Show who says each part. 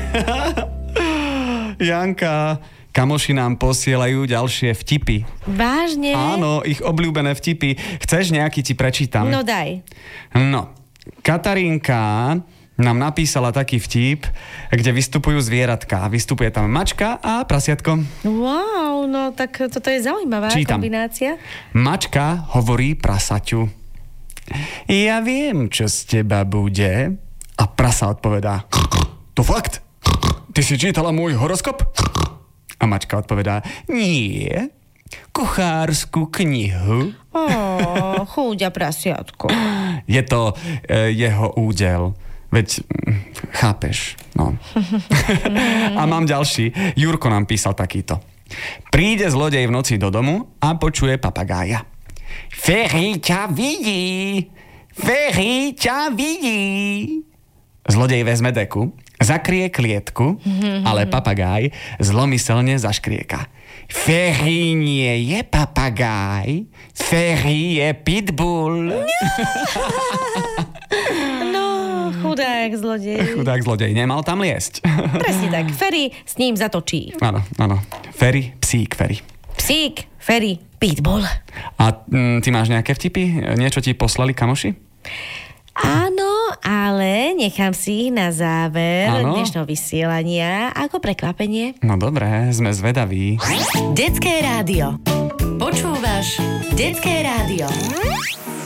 Speaker 1: Janka, kamoši nám posielajú ďalšie vtipy.
Speaker 2: Vážne?
Speaker 1: Áno, ich obľúbené vtipy. Chceš nejaký ti prečítam?
Speaker 2: No daj.
Speaker 1: No, Katarínka nám napísala taký vtip, kde vystupujú zvieratka. Vystupuje tam mačka a prasiatko.
Speaker 2: Wow, no tak toto je zaujímavá kombinácia.
Speaker 1: Mačka hovorí prasaťu: ja viem, čo z teba bude. A prasa odpovedá: to fakt? Ty si čítala môj horoskop? A mačka odpovedá: nie, kuchárskú knihu.
Speaker 2: Chúďa prasiatko.
Speaker 1: Je to jeho údel. Veď chápeš, no. A mám ďalší. Jurko nám písal takýto: príde zlodej v noci do domu a počuje papagája: Ferry ťa vidí! Ferry ťa vidí! Zlodej vezme deku, zakrie klietku, ale papagáj zlomyselne zaškrieka: Ferry nie je papagáj, Ferry je pitbull.
Speaker 2: Chudák zlodej.
Speaker 1: Chudák zlodej, nemal tam liesť.
Speaker 2: Presne tak, Ferry s ním zatočí.
Speaker 1: Áno. Ferry, psík Ferry.
Speaker 2: Psík, Ferry, pitbull.
Speaker 1: A ty máš nejaké vtipy? Niečo ti poslali kamoši?
Speaker 2: Áno, ale nechám si ich na záver dnešného vysielania ako prekvapenie.
Speaker 1: No dobré, sme zvedaví.
Speaker 3: Detské rádio. Počúvaš Detské rádio.